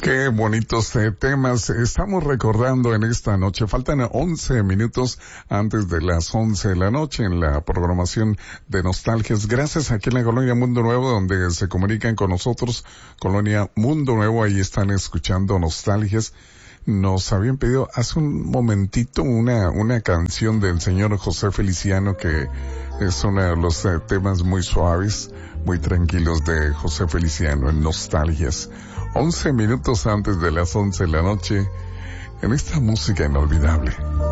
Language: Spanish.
Qué bonitos temas estamos recordando en esta noche. Faltan 11 minutos antes de las 11 de la noche en la programación de Nostalgias. Gracias aquí en la Colonia Mundo Nuevo, donde se comunican con nosotros. Colonia Mundo Nuevo, ahí están escuchando Nostalgias. Nos habían pedido hace un momentito una canción del señor José Feliciano, que es uno de los temas muy suaves, muy tranquilos de José Feliciano en Nostalgias. 11 minutos antes de las 11 de la noche, en esta música inolvidable.